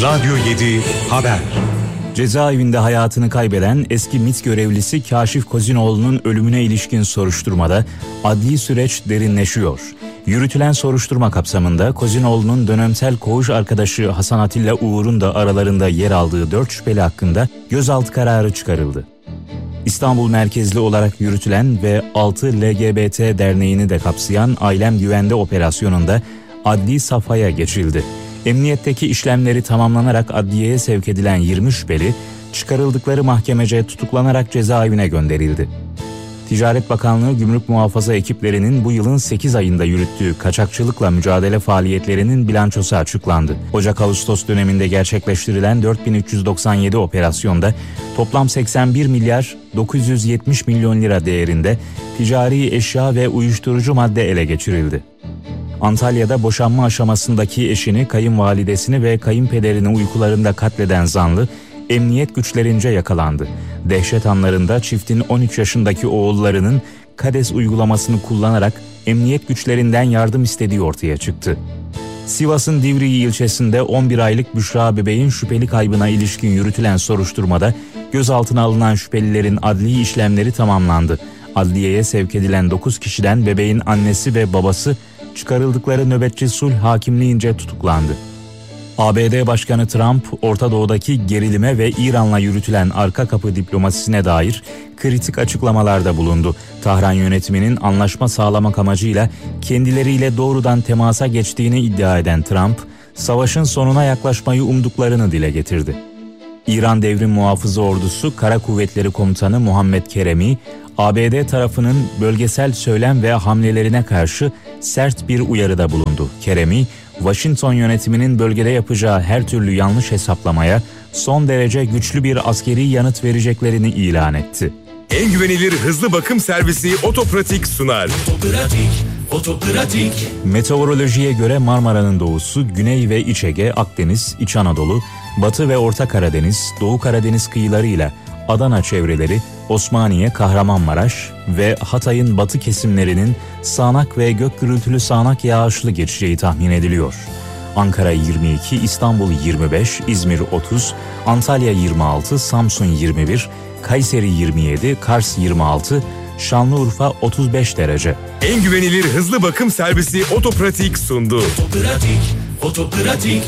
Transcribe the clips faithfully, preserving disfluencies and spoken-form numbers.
Radyo yedi Haber. Cezaevinde hayatını kaybeden eski MİT görevlisi Kaşif Kozinoğlu'nun ölümüne ilişkin soruşturmada adli süreç derinleşiyor. Yürütülen soruşturma kapsamında Kozinoğlu'nun dönemsel koğuş arkadaşı Hasan Atilla Uğur'un da aralarında yer aldığı dört şüpheli hakkında gözaltı kararı çıkarıldı. İstanbul merkezli olarak yürütülen ve altı L G B T derneğini de kapsayan Ailem Güvende operasyonunda adli safhaya geçildi. Emniyetteki işlemleri tamamlanarak adliyeye sevk edilen yirmi şüpheli, çıkarıldıkları mahkemece tutuklanarak cezaevine gönderildi. Ticaret Bakanlığı Gümrük Muhafaza ekiplerinin bu yılın sekiz ayında yürüttüğü kaçakçılıkla mücadele faaliyetlerinin bilançosu açıklandı. Ocak-Ağustos döneminde gerçekleştirilen dört bin üç yüz doksan yedi operasyonda toplam seksen bir milyar dokuz yüz yetmiş milyon lira değerinde ticari eşya ve uyuşturucu madde ele geçirildi. Antalya'da boşanma aşamasındaki eşini, kayınvalidesini ve kayınpederini uykularında katleden zanlı, emniyet güçlerince yakalandı. Dehşet anlarında çiftin on üç yaşındaki oğullarının KADES uygulamasını kullanarak emniyet güçlerinden yardım istediği ortaya çıktı. Sivas'ın Divriği ilçesinde on bir aylık Büşra bebeğin şüpheli kaybına ilişkin yürütülen soruşturmada gözaltına alınan şüphelilerin adli işlemleri tamamlandı. Adliyeye sevk edilen dokuz kişiden bebeğin annesi ve babası çıkarıldıkları nöbetçi sulh hakimliğince tutuklandı. A B D Başkanı Trump, Orta Doğu'daki gerilime ve İran'la yürütülen arka kapı diplomasisine dair kritik açıklamalarda bulundu. Tahran yönetiminin anlaşma sağlamak amacıyla kendileriyle doğrudan temasa geçtiğini iddia eden Trump, savaşın sonuna yaklaşmayı umduklarını dile getirdi. İran Devrim Muhafızı Ordusu Kara Kuvvetleri Komutanı Muhammed Keremi, A B D tarafının bölgesel söylem ve hamlelerine karşı sert bir uyarıda bulundu. Keremi, Washington yönetiminin bölgede yapacağı her türlü yanlış hesaplamaya son derece güçlü bir askeri yanıt vereceklerini ilan etti. En güvenilir hızlı bakım servisi Otopratik sunar. Otopratik, Otopratik. Meteorolojiye göre Marmara'nın doğusu, Güney ve İç Ege, Akdeniz, İç Anadolu, Batı ve Orta Karadeniz, Doğu Karadeniz kıyılarıyla Adana çevreleri, Osmaniye, Kahramanmaraş ve Hatay'ın batı kesimlerinin sağanak ve gök gürültülü sağanak yağışlı geçeceği tahmin ediliyor. Ankara yirmi iki, İstanbul yirmi beş, İzmir otuz, Antalya yirmi altı, Samsun yirmi bir, Kayseri yirmi yedi, Kars yirmi altı, Şanlıurfa otuz beş derece. En güvenilir hızlı bakım servisi Otopratik sundu. Otopratik, Otopratik.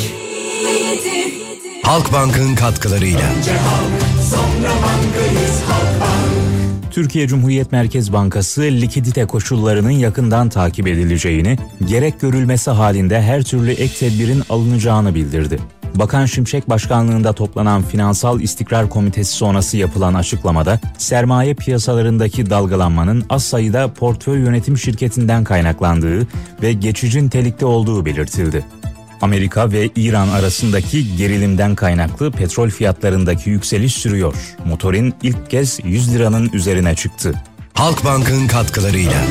Halkbank'ın katkılarıyla. Önce halk, sonra bankayız, Halkbank. Türkiye Cumhuriyet Merkez Bankası likidite koşullarının yakından takip edileceğini, gerek görülmesi halinde her türlü ek tedbirin alınacağını bildirdi. Bakan Şimşek başkanlığında toplanan Finansal İstikrar Komitesi sonrası yapılan açıklamada, sermaye piyasalarındaki dalgalanmanın az sayıda portföy yönetim şirketinden kaynaklandığı ve geçici nitelikte olduğu belirtildi. Amerika ve İran arasındaki gerilimden kaynaklı petrol fiyatlarındaki yükseliş sürüyor. Motorin ilk kez yüz liranın üzerine çıktı. Halkbank'ın katkılarıyla.